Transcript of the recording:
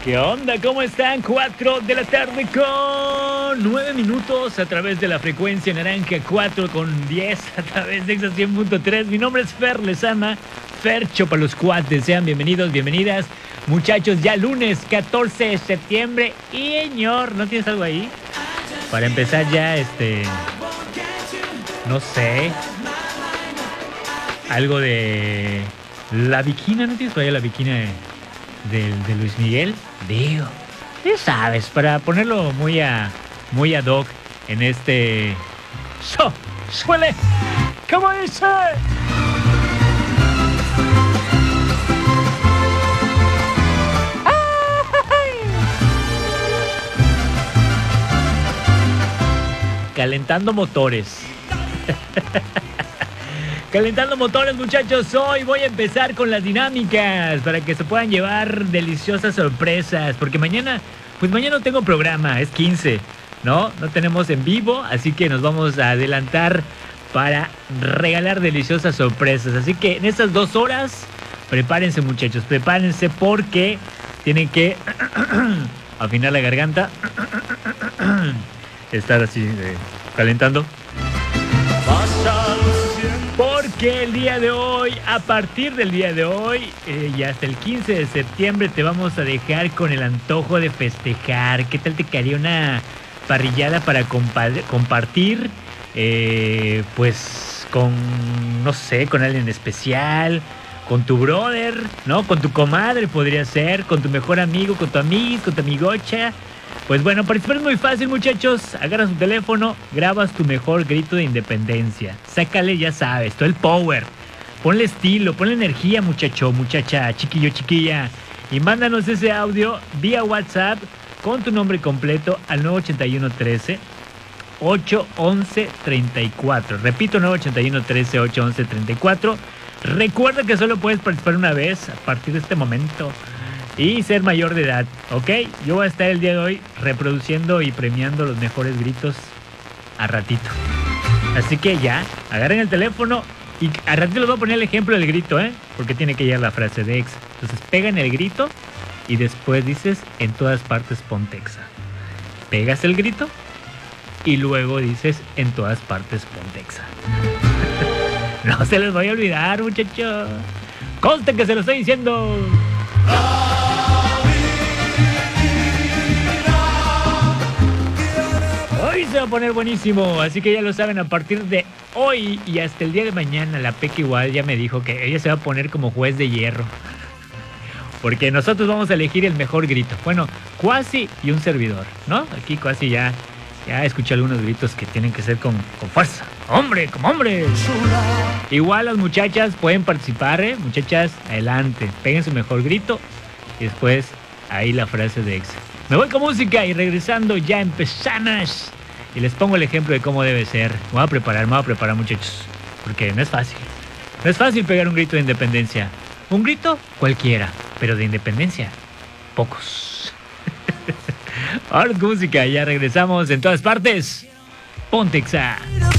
¿Qué onda? ¿Cómo están? 4 de la tarde con 9 minutos a través de la frecuencia naranja, 4 con 10 a través de Exa 100.3. Mi nombre es Fer Lezama, Fercho para los cuates. Sean bienvenidos, bienvenidas. Muchachos, ya lunes 14 de septiembre. Y señor, ¿no tienes algo ahí? Para empezar ya, no sé, algo de La Bikina, ¿no tienes por ahí la Bikina de Luis Miguel? Digo, ya sabes, para ponerlo muy ad hoc en este show. ¡Suele! ¿Cómo dice? Calentando motores. Calentando motores, muchachos. Hoy voy a empezar con las dinámicas para que se puedan llevar deliciosas sorpresas. Porque mañana no tengo programa, es 15, ¿no? No tenemos en vivo, así que nos vamos a adelantar para regalar deliciosas sorpresas. Así que en estas 2 horas, prepárense, muchachos, prepárense porque tienen que afinar la garganta, estar así calentando. Porque el día de hoy, a partir del día de hoy y hasta el 15 de septiembre te vamos a dejar con el antojo de festejar. ¿Qué tal te quedaría una parrillada para compartir? Pues con, no sé, con alguien especial, con tu brother, ¿no? Con tu comadre podría ser, con tu mejor amigo, con tu amigo, con tu amigocha. Pues bueno, participar es muy fácil, muchachos. Agarras tu teléfono, grabas tu mejor grito de independencia. Sácale, ya sabes, todo el power. Ponle estilo, ponle energía, muchacho, muchacha, chiquillo, chiquilla. Y mándanos ese audio vía WhatsApp con tu nombre completo al 98113 811 34. Repito, 98113 811 34. Recuerda que solo puedes participar una vez a partir de este momento. Y ser mayor de edad, ¿ok? Yo voy a estar el día de hoy reproduciendo y premiando los mejores gritos a ratito. Así que ya, agarren el teléfono y a ratito les voy a poner el ejemplo del grito, ¿eh? Porque tiene que llegar la frase de Exa. Entonces pegan el grito y después dices en todas partes ponte Exa. Pegas el grito y luego dices en todas partes ponte Exa. No se les vaya a olvidar, muchachos. Conste que se lo estoy diciendo. Hoy se va a poner buenísimo, así que ya lo saben, a partir de hoy y hasta el día de mañana, la Peca igual ya me dijo que ella se va a poner como juez de hierro. Porque nosotros vamos a elegir el mejor grito. Bueno, Cuasi y un servidor, ¿no? Aquí Cuasi ya escuché algunos gritos que tienen que ser con fuerza. ¡Hombre, como hombre! Igual las muchachas pueden participar, ¿eh? Muchachas, adelante. Peguen su mejor grito y después ahí la frase de Exa. Me voy con música y regresando ya empezamos. Y les pongo el ejemplo de cómo debe ser. Me voy a preparar, muchachos. Porque no es fácil. No es fácil pegar un grito de independencia. Un grito cualquiera, pero de independencia, pocos. Ahora con música, ya regresamos en todas partes. Ponte Exa.